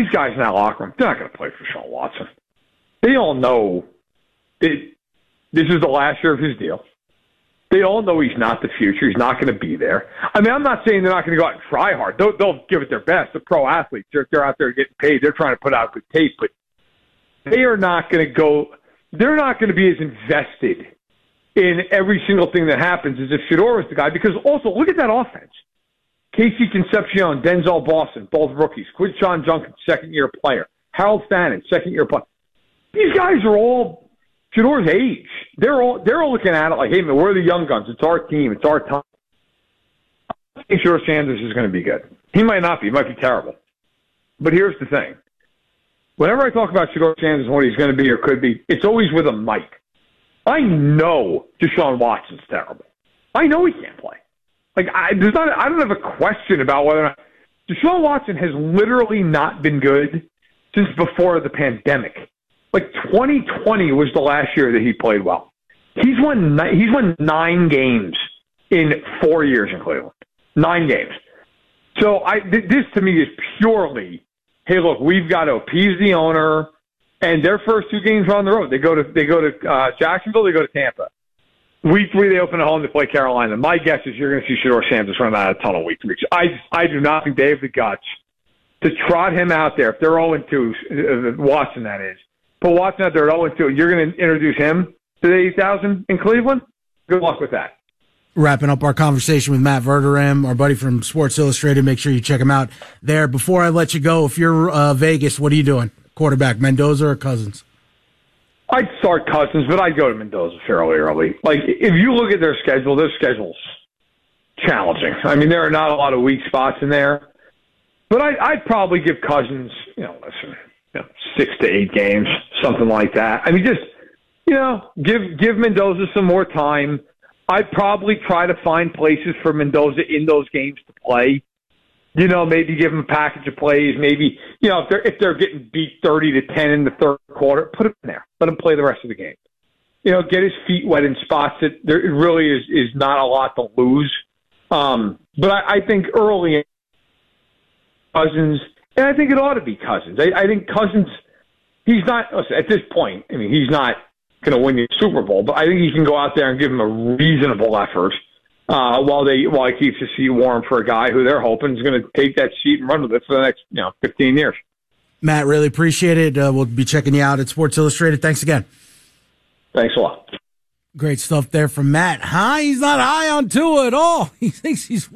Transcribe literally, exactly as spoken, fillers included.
these guys in that locker room, they're not going to play for Deshaun Watson. They all know it, this is the last year of his deal. They all know he's not the future. He's not going to be there. I mean, I'm not saying they're not going to go out and try hard. They'll, they'll give it their best. The pro athletes, they're, they're out there getting paid. They're trying to put out good tape, but they are not going to go – they're not going to be as invested in every single thing that happens as if Shedeur was the guy. Because also, look at that offense. Casey Concepcion, Denzel Boston, both rookies. Quinshon Judkins, second-year player. Harold Fannin, second-year player. These guys are all – Shedeur's age. They're all they're all looking at it like, hey, man, we're the young guns. It's our team. It's our time. I think Shedeur Sanders is going to be good. He might not be. He might be terrible. But here's the thing. Whenever I talk about Shedeur Sanders and what he's going to be or could be, it's always with a mic. I know Deshaun Watson's terrible. I know he can't play. Like, I, there's not, I don't have a question about whether or not Deshaun Watson has literally not been good since before the pandemic. Like twenty twenty was the last year that he played well. He's won he's won nine games in four years in Cleveland. Nine games. So I this to me is purely, hey, look, we've got to appease the owner, and their first two games are on the road. They go to they go to uh, Jacksonville. They go to Tampa. Week three, they open at home to play Carolina. My guess is you're going to see Shedeur Sanders run out of tunnel week three. I I do not think they have the guts to trot him out there if they're oh and two, uh, Watson that is. Put Watson out there at oh and two. You're going to introduce him to the eight thousand in Cleveland? Good luck with that. Wrapping up our conversation with Matt Verderame, our buddy from Sports Illustrated. Make sure you check him out there. Before I let you go, if you're uh, Vegas, what are you doing? Quarterback, Mendoza or Cousins? I'd start Cousins, but I'd go to Mendoza fairly early. Like, if you look at their schedule, their schedule's challenging. I mean, there are not a lot of weak spots in there. But I'd, I'd probably give Cousins, you know, listen, you know, six to eight games, something like that. I mean, just, you know, give give Mendoza some more time. I'd probably try to find places for Mendoza in those games to play. You know, maybe give him a package of plays. Maybe, you know, if they're if they're getting beat thirty to ten in the third quarter, put him in there. Let him play the rest of the game. You know, get his feet wet in spots that there really is is not a lot to lose. Um, but I, I think early Cousins. And I think it ought to be Cousins. I, I think Cousins, he's not, listen, at this point, I mean, he's not going to win the Super Bowl, but I think he can go out there and give him a reasonable effort uh, while they while he keeps his seat warm for a guy who they're hoping is going to take that seat and run with it for the next, you know, fifteen years. Matt, really appreciate it. Uh, we'll be checking you out at Sports Illustrated. Thanks again. Thanks a lot. Great stuff there from Matt. High, he's not high on Tua at all. He thinks he's